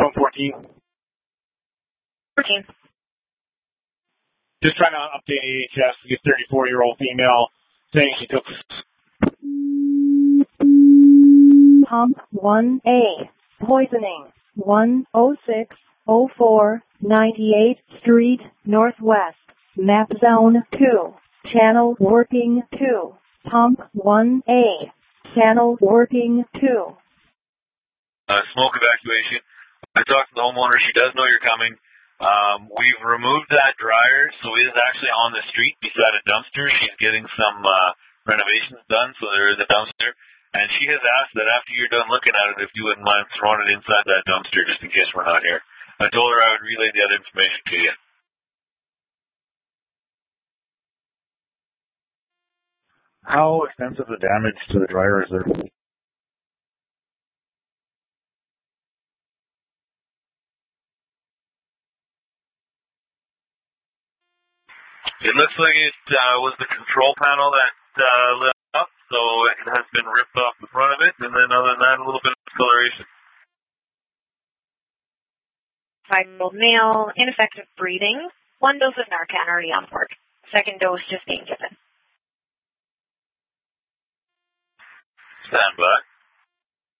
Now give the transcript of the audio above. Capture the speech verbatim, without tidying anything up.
From fourteen. fourteen. Just trying to update A H S. A thirty-four-year-old female saying she took... Pump one A. Poisoning. one oh six oh four ninety-eighth Street, Northwest. Map Zone two. Channel working two. Pump one A. Channel working two. Uh, smoke evacuation. I talked to the homeowner. She does know you're coming. Um, we've removed that dryer, so it is actually on the street beside a dumpster. She's getting some uh, renovations done, so there is a dumpster. And she has asked that after you're done looking at it, if you wouldn't mind throwing it inside that dumpster just in case we're not here. I told her I would relay the other information to you. How extensive the damage to the dryer is there? It looks like it uh, was the control panel that uh, lit up, so it has been ripped off the front of it, and then other than that, a little bit of discoloration. Five-year-old male, ineffective breathing. One dose of Narcan already on board. Second dose just being given. Stand by.